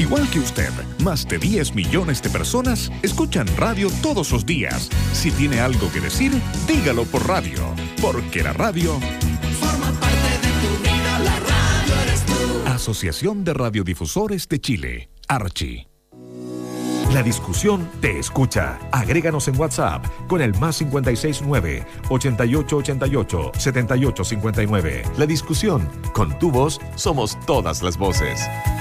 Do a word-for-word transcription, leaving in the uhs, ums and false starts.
igual que usted, más de diez millones de personas escuchan radio todos los días. Si tiene algo que decir, dígalo por radio, porque la radio forma parte de tu vida, la radio eres tú. Asociación de Radiodifusores de Chile, Archi. La discusión te escucha. Agréganos en WhatsApp con el más cinco seis nueve, ocho ocho ocho ocho, siete ocho cinco nueve. La discusión, con tu voz, somos todas las voces.